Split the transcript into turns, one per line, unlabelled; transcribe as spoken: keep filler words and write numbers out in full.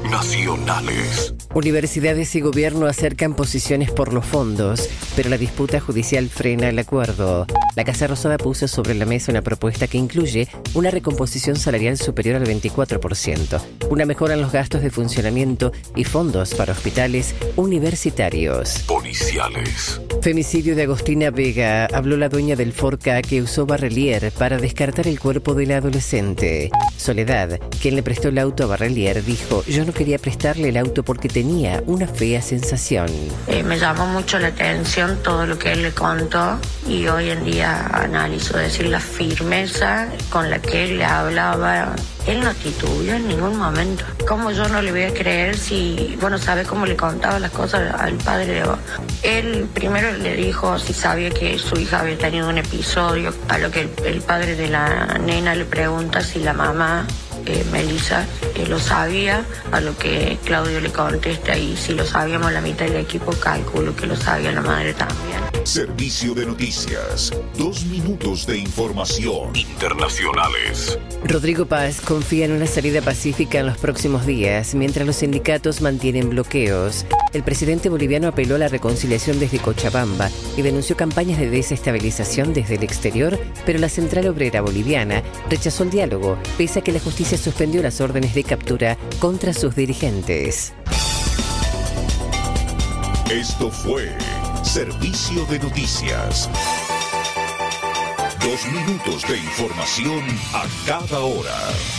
Internacionales.
Universidades y gobierno acercan posiciones por los fondos, pero la disputa judicial frena el acuerdo. La Casa Rosada puso sobre la mesa una propuesta que incluye una recomposición salarial superior al veinticuatro por ciento, una mejora en los gastos de funcionamiento y fondos para hospitales universitarios.
Policiales.
Femicidio de Agostina Vega. Habló la dueña del Forca que usó Barrelier para descartar el cuerpo de la adolescente. Soledad, quien le prestó el auto a Barrelier, dijo: yo no quería prestarle el auto porque tenía una fea sensación.
Eh, me llamó mucho la atención todo lo que él le contó y hoy en día analizo, decir, la firmeza con la que él le hablaba. Él no titubeó en ningún momento. ¿Cómo yo no le voy a creer si, bueno, sabe cómo le contaba las cosas al padre de vos? Él primero le dijo si sabía que su hija había tenido un episodio, a lo que el, el padre de la nena le pregunta si la mamá, eh, Melissa, eh, lo sabía, a lo que Claudio le contesta: y si lo sabíamos la mitad del equipo, calculo que lo sabía la madre también.
Servicio de noticias. Dos minutos de información. Internacionales.
Rodrigo Paz confía en una salida pacífica en los próximos días, mientras los sindicatos mantienen bloqueos. El presidente boliviano apeló a la reconciliación desde Cochabamba y denunció campañas de desestabilización desde el exterior, pero la Central Obrera Boliviana rechazó el diálogo, pese a que la justicia suspendió las órdenes de captura contra sus dirigentes.
Esto fue Servicio de Noticias. Dos minutos de información a cada hora.